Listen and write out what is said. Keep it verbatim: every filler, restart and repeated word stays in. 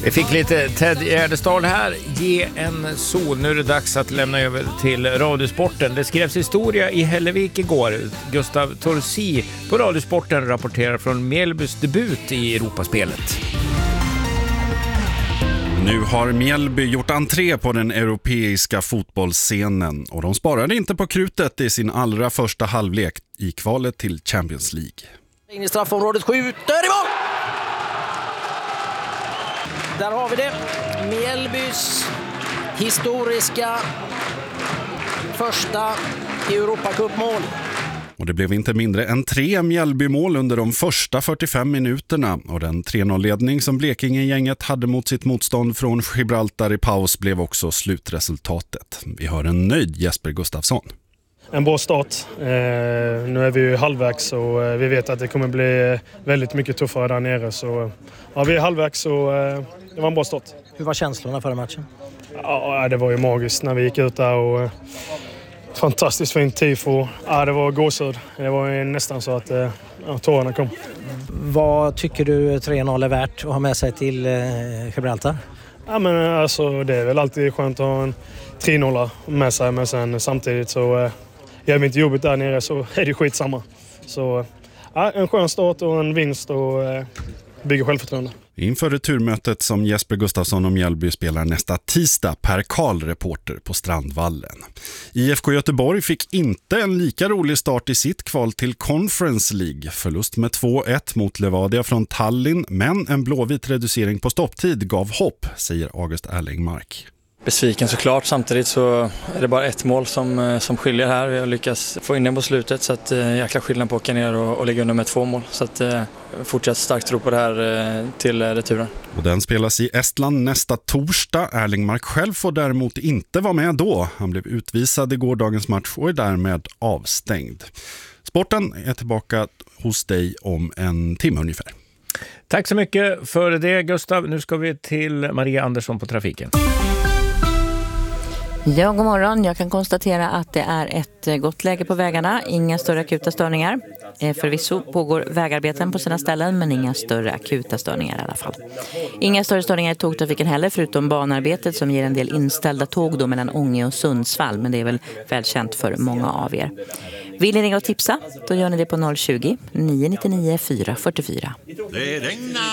Vi fick lite Ted Gärdestad här. Ge en sol. Nu är det dags att lämna över till Radiosporten. Det skrevs historia i Hällevik igår. Gustav Torsi på Radiosporten rapporterar från Mjällbys debut i Europaspelet. Nu har Mjällby gjort entré på den europeiska fotbollsscenen och de sparade inte på krutet i sin allra första halvlek i kvalet till Champions League. In i straffområdet, skjuter i mål! Där har vi det. Mjällbys historiska första Europacup-mål. Och det blev inte mindre än tre Mjällby-mål under de första fyrtiofem minuterna. Och den tre noll-ledning som Blekinge-gänget hade mot sitt motstånd från Gibraltar i paus blev också slutresultatet. Vi hör en nöjd Jesper Gustafsson. En bra start. Eh, nu är vi ju halvvägs och eh, vi vet att det kommer bli väldigt mycket tuffare där nere. Så ja, vi är halvvägs och eh, det var en bra start. Hur var känslorna före matchen? Ja, det var ju magiskt när vi gick ut där och eh, fantastiskt fint tifo. Ja, det var gåshud. Det var ju nästan så att eh, ja, tårarna kom. Vad tycker du tre noll är värt att ha med sig till eh, Gibraltar? Ja, men alltså det är väl alltid skönt att ha en tre noll med sig, men sen samtidigt så eh, gör vi inte jobbet där nere så är det skitsamma. Så ja, en skön start och en vinst och eh, bygger självförtroende. Inför returmötet som Jesper Gustafsson och Mjällby spelar nästa tisdag, Per Karl, reporter på Strandvallen. I F K Göteborg fick inte en lika rolig start i sitt kval till Conference League. Förlust med två ett mot Levadia från Tallinn, men en blåvit reducering på stopptid gav hopp, säger August Erlingmark. Besviken såklart, samtidigt så är det bara ett mål som, som skiljer här. Vi har lyckats få in den på slutet så att eh, jäkla skillnad på att åka ner och, och lägga under med två mål. Så att eh, fortsatt starkt tro på det här eh, till eh, returen. Och den spelas i Estland nästa torsdag. Erlingmark själv får däremot inte vara med då. Han blev utvisad i gårdagens match och är därmed avstängd. Sporten är tillbaka hos dig om en timme ungefär. Tack så mycket för det, Gustav. Nu ska vi till Maria Andersson på trafiken. Ja, god morgon. Jag kan konstatera att det är ett gott läge på vägarna. Inga större akuta störningar. Förvisso pågår vägarbeten på sina ställen, men inga större akuta störningar i alla fall. Inga större störningar i tågtrafiken heller, förutom banarbetet som ger en del inställda tåg då mellan Ånge och Sundsvall. Men det är väl välkänt för många av er. Vill ni ringa och tipsa? Då gör ni det på noll tjugo, nio nio nio, fyra fyra fyra.